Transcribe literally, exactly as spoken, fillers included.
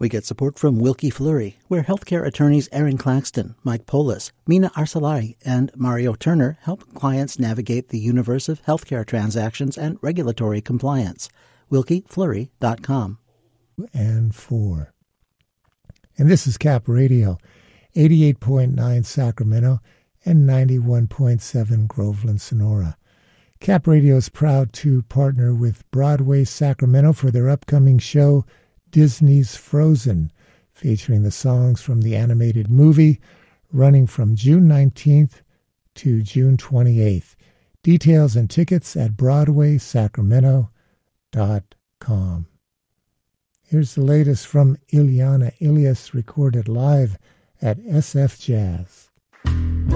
We get support from Wilkie Fleury, where healthcare attorneys Aaron Claxton, Mike Polis, Mina Arsalari, and Mario Turner help clients navigate the universe of healthcare transactions and regulatory compliance. wilkie fleury dot com. And four. And this is Cap Radio, eighty-eight point nine Sacramento and ninety-one point seven Groveland, Sonora. Cap Radio is proud to partner with Broadway Sacramento for their upcoming show, Disney's Frozen, featuring the songs from the animated movie, running from June nineteenth to June twenty-eighth. Details and tickets at broadway sacramento dot com. Here's the latest from Ileana Ilias, recorded live at S F Jazz.